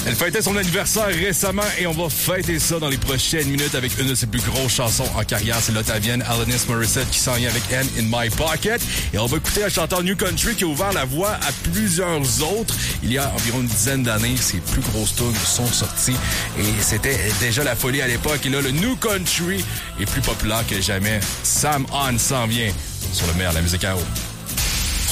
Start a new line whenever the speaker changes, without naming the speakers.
Elle fêtait son anniversaire récemment et on va fêter ça dans les prochaines minutes avec une de ses plus grosses chansons en carrière. C'est l'Ottavienne Alanis Morissette qui s'en vient avec Hand in My Pocket. Et on va écouter un chanteur New Country qui a ouvert la voie à plusieurs autres. Il y a environ une dizaine d'années, ses plus grosses tunes sont sorties et c'était déjà la folie à l'époque. Et là, le New Country est plus populaire que jamais. Sam Hahn s'en vient sur le meilleur de la musique à eau.